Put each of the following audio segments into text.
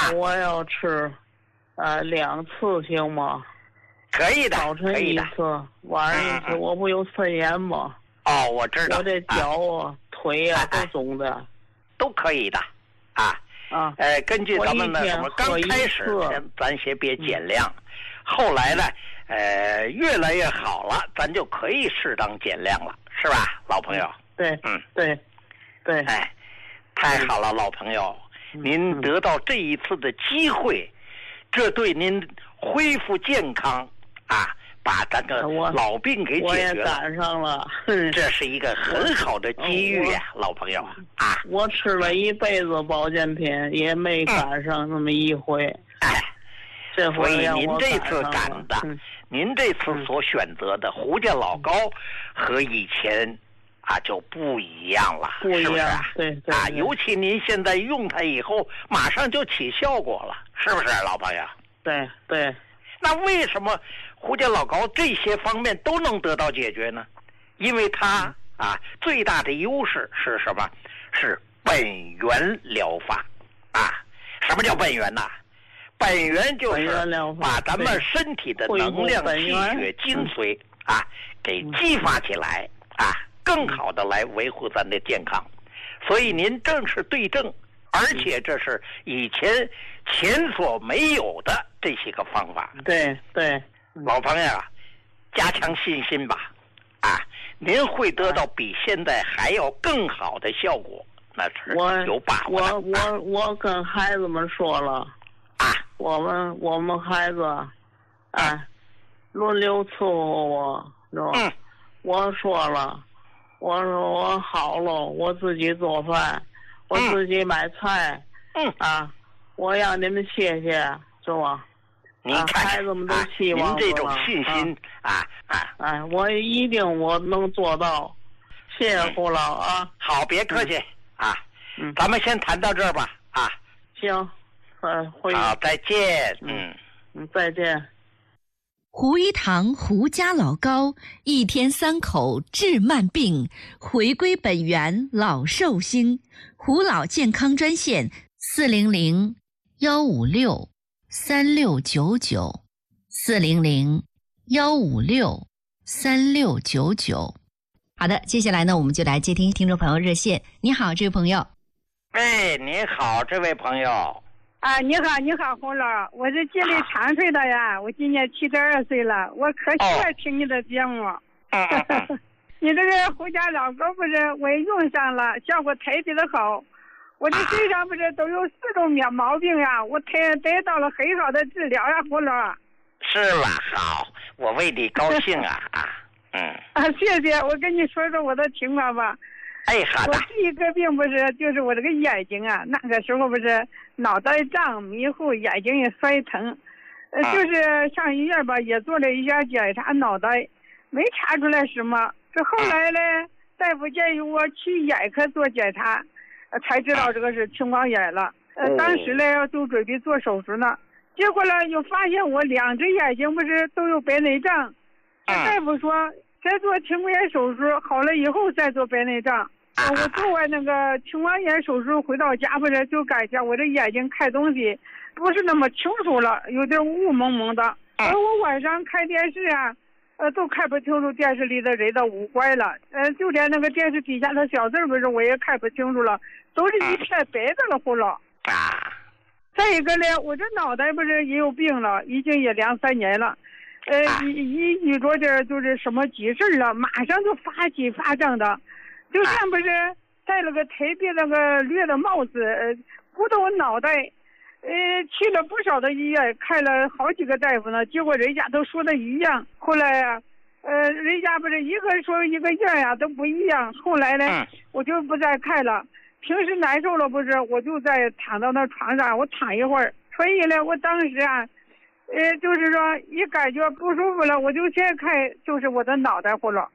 我要吃2次行吗？ 可以的， 早晨一次，晚上一次。我不有肾炎吗？ 哦，我知道。 我这脚腿都肿的。 都可以的，根据咱们的什么，刚开始咱先别减量，后来呢，越来越好了，咱就可以适当减量了，是吧，老朋友？ 对，对， 太好了，老朋友，您得到这一次的机会，这对您恢复健康把咱个老病给解决了， 我也赶上了， 这是一个很好的机遇呀，老朋友我吃了一辈子保健品，也没赶上那么一回。这回所以您这次赶的，您这次所选择的胡家老高和以前就不一样了， 不一样， 是不是？对，尤其您现在用它以后，马上就起效果了，是不是，老朋友？ 对。 那为什么胡家老高这些方面都能得到解决呢？因为它最大的优势是什么？是本源疗法什么叫本源呢？本源就是把咱们身体的能量、气血、精髓给激发起来更好的来维护咱的健康。所以您正是对症，而且这是以前所没有的这些个方法。 对， 老朋友加强信心吧，您会得到比现在还要更好的效果，那是有把握的。 我跟孩子们说了我们孩子轮流伺候我，是吧？我说了，我说我好了，我自己做饭，我自己买菜，我让你们谢谢，是吧？ 您看， 孩子们都希望您这种信心我一定我能做到，谢谢胡老好，别客气咱们先谈到这儿吧行， 好，再见， 再见。 胡一堂胡家老高1天3口治慢病，回归本源老寿星。胡老健康专线400-156-3699，400-156-3699。好的，接下来呢，我们就来接听听众朋友热线。你好，这位朋友。 你好，这位朋友。 你好，胡老，我是吉林长春的呀，我今年72岁了，我可喜欢听你的节目。你这个胡家老高不是我也用上了，效果特别的好。我这身上不是都有4种毛病呀，我得到了很好的治疗呀，胡老。 是吧？好，我为你高兴谢谢，我跟你说说我的情况吧。 好的。 我第一个病不是就是我这个眼睛那个时候不是脑袋胀迷糊，眼睛也摔疼，就是上医院吧也做了一下检查，脑袋没查出来什么。这后来呢，大夫建议我去眼科做检查，才知道这个是青光眼了。当时呢就准备做手术呢，结果呢又发现我2只眼睛不是都有白内障。大夫说再做青光眼手术好了以后再做白内障。我做完那个青光眼手术回到家不是就感觉我这眼睛看东西不是那么清楚了，有点雾蒙蒙的。我晚上看电视都看不清楚电视里的人的五官了。就连那个电视底下的小字不是我也看不清楚了，都是一片白的了，胡老。再一个呢，我这脑袋不是也有病了，已经也2、3年了。一遇着这就是什么急事了，马上就发起发胀的。就像不是戴了个特别那个绿的帽子，鼓到我脑袋。去了不少的医院，看了好几个大夫呢，结果人家都说的一样。后来人家不是一个说一个样都不一样。后来呢，我就不再看了。平时难受了不是，我就在躺到那床上，我躺一会儿。所以呢，我当时就是说一感觉不舒服了，我就先看就是我的脑袋胡了。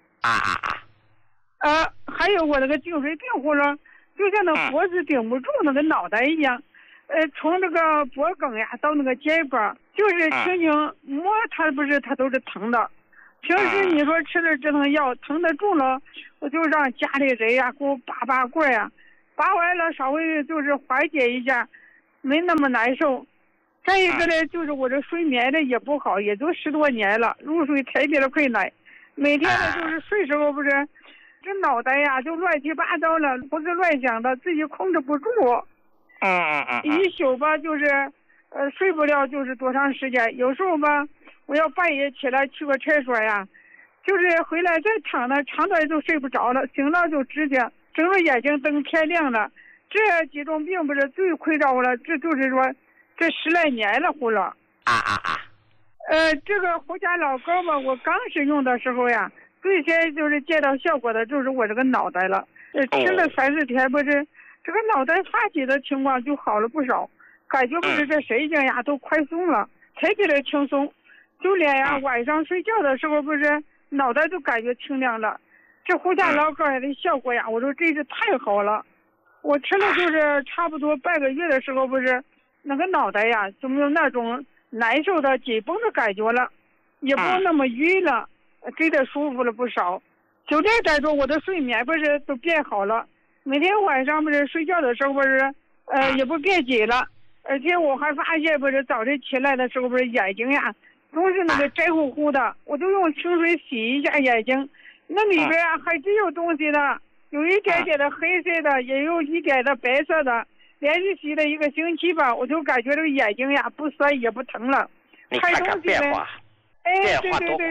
还有我那个颈椎病胡了，就像那脖子顶不住那个脑袋一样。从这个脖梗到那个肩膀，就是轻轻摸它不是它都是疼的。平时你说吃了止疼药疼得住了，我就让家里人给我拔罐拔完了稍微就是缓解一下。 没那么难受。再一个呢，就是我这睡眠的也不好，也都10多年了，入睡特别的困难。每天呢就是睡时候不是，这脑袋呀就乱七八糟了，胡思乱想的，自己控制不住。一宿吧就是睡不了就是多长时间，有时候吧我要半夜起来去个厕所呀，就是回来再躺那长短都睡不着了，醒了就直接睁着眼睛等天亮了。这几种病不是最困扰我了，这就是说这10来年了，胡老。这个胡家老膏吧，我刚使用的时候呀，最先就是见到效果的就是我这个脑袋了。吃了30天不是，这个脑袋发起的情况就好了不少，感觉不是这神经呀都快松了，特别的轻松。就连呀晚上睡觉的时候不是，脑袋都感觉清亮了。这胡家老膏的效果呀，我说真是太好了。我吃了就是差不多半个月的时候不是，那个脑袋呀就没有那种难受的紧绷的感觉了，也不那么晕了，真的舒服了不少。就这来说，我的睡眠不是都变好了，每天晚上不是睡觉的时候不是也不变紧了，而且我还发现不是早晨起来的时候不是眼睛呀总是那个白乎乎的，我就用清水洗一下眼睛，那里边啊还真有东西的，有一点点的黑色的，也有一点的白色的。连续洗了1个星期吧，我就感觉这个眼睛呀不酸也不疼了。 你看看变化， 对，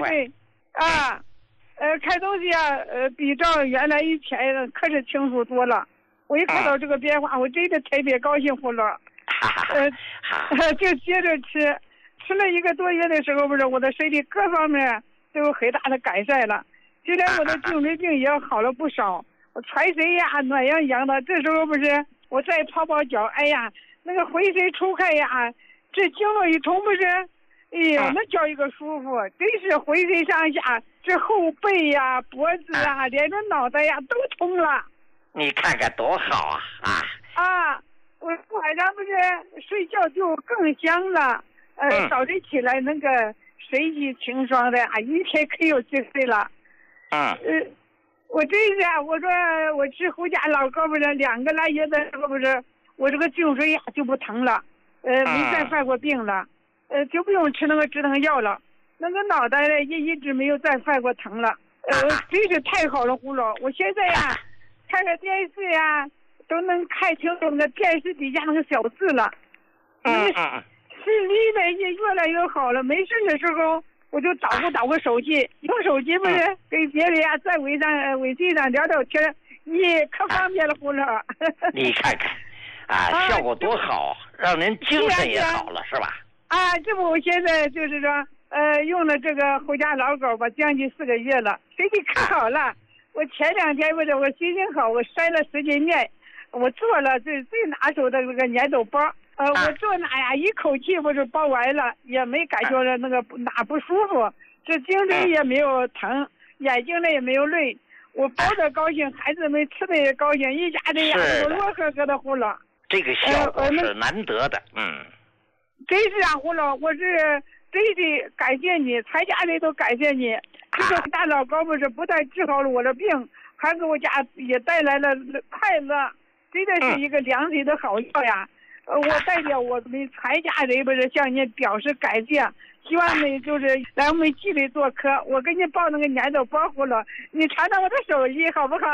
看东西啊，比照原来以前可是清楚多了。我一看到这个变化，我真的特别高兴，胡乐。就接着吃了1个多月的时候，不是我的身体各方面都有很大的改善了，就连我的颈椎病也好了不少，我全身呀暖洋洋的。这时候不是我再泡泡脚，哎呀，那个浑身出汗呀，这经络一通不是，哎呦，那叫一个舒服，真是浑身上下，这后背呀、脖子啊，连着脑袋呀都通了。 你看看多好啊！ 我晚上不是睡觉就更香了，早晨起来那个神气清爽的啊，一天可有精神了。我真是啊，我说我吃胡家老膏不是2个来月的时候不是，我这个颈椎呀就不疼了，没再犯过病了，就不用吃那个止疼药了，那个脑袋呢也一直没有再犯过疼了，真是太好了，胡老，我现在呀看个电视呀都能看清楚那个电视底下那个小字了，视力呢也越来越好了，没事的时候。我就捣鼓手机，用手机不是跟别人呀在微信上聊聊天，你可方便了，胡乐。 你看看，效果多好，让人精神也好了，是吧？ 这不我现在就是说，用了这个胡家老膏吧，将近4个月了，身体可好了。我前2天不是我心情好，我筛了10斤面，我做了最拿手的这个粘豆包。我做那呀，一口气不是包完了，也没感觉着那个哪不舒服，这颈椎也没有疼，眼睛呢也没有累，我包的高兴，孩子们吃的也高兴，一家人呀都乐呵呵的，胡老。 这个效果是难得的， 真是啊，胡老，我是真的感谢你，全家人都感谢你。这个大老膏不是不但治好了我的病，还给我家也带来了快乐，真的是一个良心的好药呀。我代表我们全家人不是向您表示感谢，希望你就是来我们剧里做客，我给你报那个粘豆包胡了，你传到我的手艺好不好？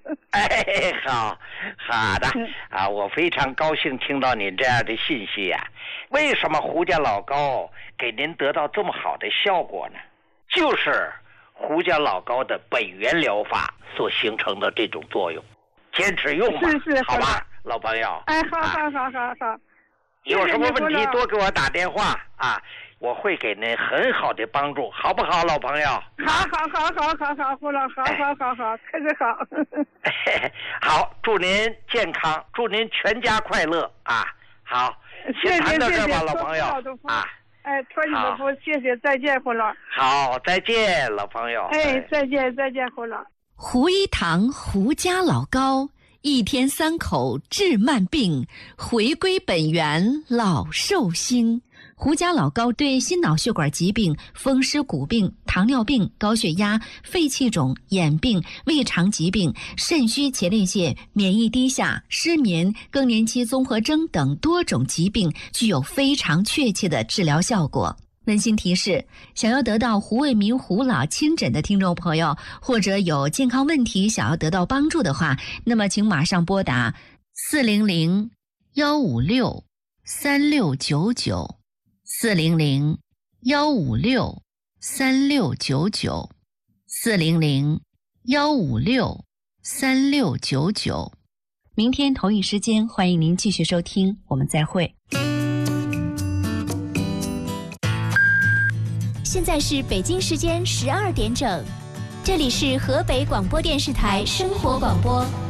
好的我非常高兴听到您这样的信息呀。为什么胡家老膏给您得到这么好的效果呢？就是胡家老膏的本源疗法所形成的这种作用，坚持用吧，好吧，老朋友。 好。 有什么问题多给我打电话我会给您很好的帮助，好不好，老朋友？ 好，胡老，好，可是好。 好，祝您健康，祝您全家快乐好，先谈到这吧，老朋友托你的福，谢谢，再见，胡老。 好，再见，老朋友。 再见，胡老。 胡一堂胡家老膏，1天3口治慢病，回归本源老寿星。 胡家老膏对心脑血管疾病、风湿骨病、糖尿病、高血压、肺气肿、眼病、胃肠疾病、肾虚前列腺、免疫低下、失眠、更年期综合征等多种疾病具有非常确切的治疗效果。温馨提示：想要得到胡卫民胡老亲诊的听众朋友，或者有健康问题想要得到帮助的话，那么请马上拨打400-156-3699。400-156-3699，400-156-3699。明天同一时间，欢迎您继续收听，我们再会。 现在是北京时间12点整，这里是河北广播电视台生活广播。